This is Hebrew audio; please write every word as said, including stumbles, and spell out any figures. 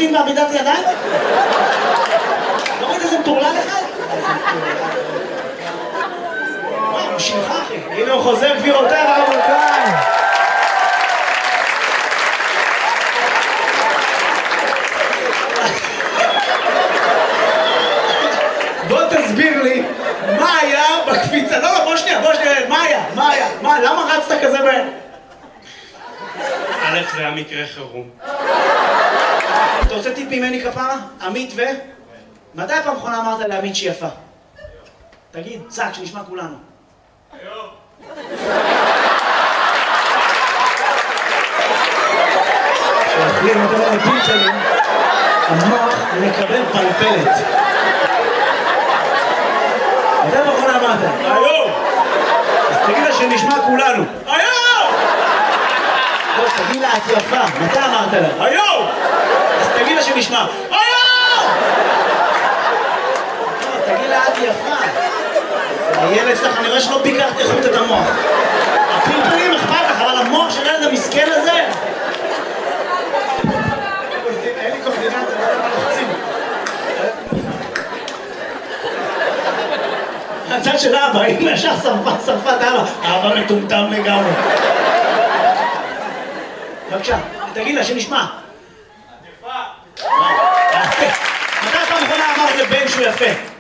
דין בעמידת ידיים? לא ראית איזה מטורלל אחד? וואי, הוא שמך אחי. הנה הוא חוזר גבירותיי ורבותיי. בוא תסביר לי מה היה בקפיצה. לא, לא, בוא שנייה, בוא שנייה. מה היה? מה היה? מה? למה רצת כזה ב... א', זה היה מקרה חירום. אתה רוצה טיפ ממני כפרה? עמית ו... מתי הפעם האחרונה אמרת לעמית שהיא יפה? תגיד, צעק, שנשמע כולנו. היום. כשאוכלים את הלפים שלי, המוח מקבל פלפלת. מתי הפעם האחרונה אמרת? היום! אז תגיד לה שנשמע כולנו. היום! לא, תגיד לה, את יפה. מתי אמרת לה? היום! אז תגיד לה שנשמע. היום! לא, תגיד לה, את יפה. הילד שלך, אני רואה שלא ביקרת איכות את המוח. הפלפלים אכפת לך, אבל המוח של הילד המסכן הזה... אין לי קורדינציה, לא יודע מה לחצים. הצד של אבא, אם ישר שרפה, שרפה את אבא. אבא מטומטם לגמרי. בבקשה, תגיד לה שנשמע. את יפה. מתי פעם אחרונה אמרת לבן שהוא יפה?